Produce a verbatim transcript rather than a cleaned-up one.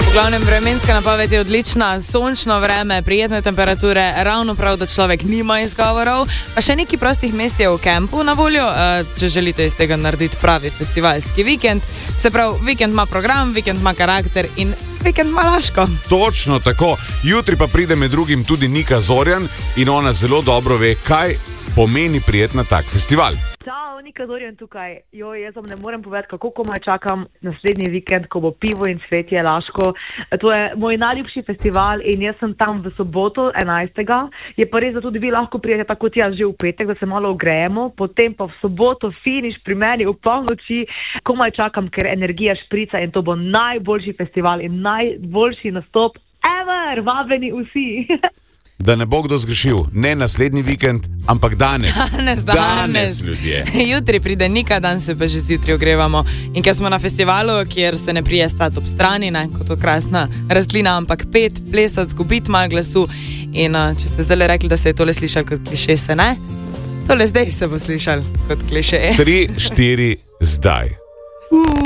V glavnem vremenska napoved je odlična, sončno vreme, prijetne temperature, ravno prav, da človek nima izgovorov. Pa še nekaj prostih mest je v kampu na voljo, če želite iz tega narediti pravi festivalski vikend. Se pravi, vikend ima program, vikend ima karakter in vikend ima Laško. Točno tako. Jutri pa pride med drugim tudi Nika Zorjan in ona zelo dobro ve, kaj pomeni prijet na tak festival. Čau, Nika Zorjan tukaj. Jo, jaz vam ne morem povedati, kako komaj čakam naslednji vikend, ko bo pivo in cvetje Laško. To je moj najljubši festival in jaz sem tam v soboto enajstega Je pa res, da tudi vi lahko prijete tako tja že v petek, da se malo ogrejemo, potem pa v soboto finiš pri meni v polnoči. Komaj čakam, ker energija šprica in to bo najboljši festival in najboljši nastop ever. Vabljeni vsi. Da ne bo kdo zgrešil, ne naslednji vikend, ampak danes. Danes, danes. Danes, ljudje. Jutri pride Nika, dan se pa že zjutraj ogrevamo. In ker smo na festivalu, kjer se ne prije stati ob strani, ne, kot okrasna rastlina, ampak pet, plesati, zgubiti malo glasu. In uh, če ste zdaj rekli, da se je tole slišali kot kliše, se ne? Tole zdaj se bo slišali kot kliše. Tri, štiri, zdaj.